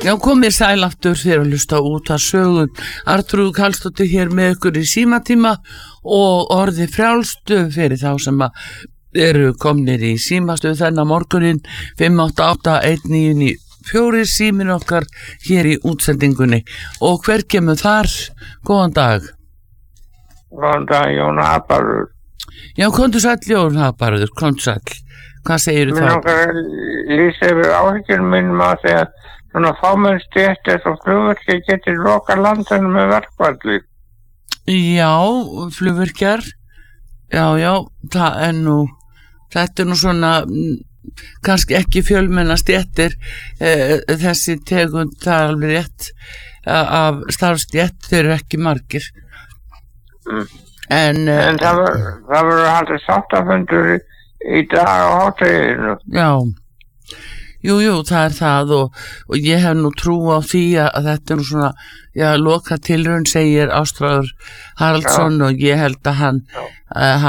Já, komið sæl aftur fyrir að hlusta út að sögun. Arnþrúður Karlsdóttir hér með ykkur í símatíma og orði frjálstu fyrir þá sem eru komnir í símastöðu þennan morgunin 5881994 símin okkar hér í útsendingunni. Og hver kemur þar? Góðan dag. Góðan dag, Jón Haparður. Já, komdu sæll Jón Haparður, komdu sæll. Hvað segirðu þá? Mér nokkar lýsa yfir áhyggjum minnum að því að svona fámennstéttir og flugvirkjar getur lokað landinu með verkfalli. Já, flugvirkjar. Já, þetta nú svona, kannski ekki fjölmenna stéttir, þessi tegund, það alveg rétt, af starfstétt, þeir eru ekki margir. En það verður haldið sáttafundur í dag á hádeginu. Já. Jú, það það og ég hef nú trú á því að þetta nú svona, loka tilraun segir Ástráður Haraldsson og ég held að hann